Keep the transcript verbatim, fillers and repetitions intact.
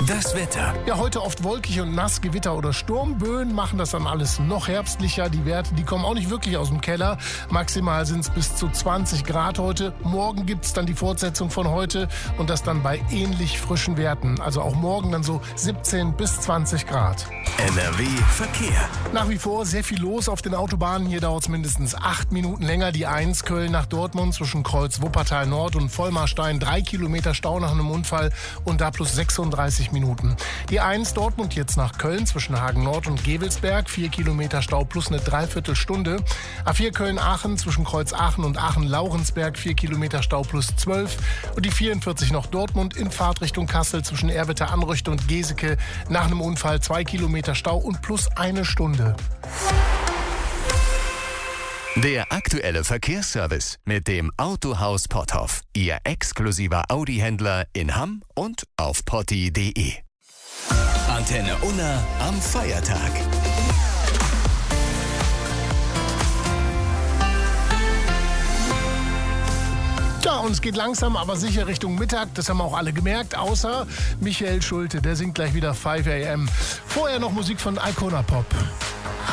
Das Wetter. Ja, heute oft wolkig und nass, Gewitter oder Sturmböen machen das dann alles noch herbstlicher. Die Werte, die kommen auch nicht wirklich aus dem Keller. Maximal sind es bis zu zwanzig Grad heute. Morgen gibt es dann die Fortsetzung von heute und das dann bei ähnlich frischen Werten. Also auch morgen dann so siebzehn bis zwanzig Grad. N R W Verkehr. Nach wie vor sehr viel los auf den Autobahnen. Hier dauert es mindestens acht Minuten länger. Die eins Köln nach Dortmund zwischen Kreuz Wuppertal Nord und Vollmarstein. Drei Kilometer Stau nach einem Unfall und da plus sechsunddreißig Minuten. Die eins Dortmund jetzt nach Köln zwischen Hagen Nord und Gevelsberg. Vier Kilometer Stau plus eine Dreiviertelstunde. A vier Köln-Aachen zwischen Kreuz Aachen und Aachen-Laurensberg. Vier Kilometer Stau plus zwölf. Und die vierundvierzig noch Dortmund in Fahrtrichtung Kassel zwischen Erwitter Anrüchte und Geseke. Nach einem Unfall zwei Kilometer Stau und plus eine Stunde. Der aktuelle Verkehrsservice mit dem Autohaus Potthoff. Ihr exklusiver Audi-Händler in Hamm und auf potti punkt de. Antenne Unna am Feiertag. Ja, und es geht langsam, aber sicher Richtung Mittag. Das haben auch alle gemerkt, außer Michael Schulte. Der singt gleich wieder five a m. Vorher noch Musik von Icona Pop.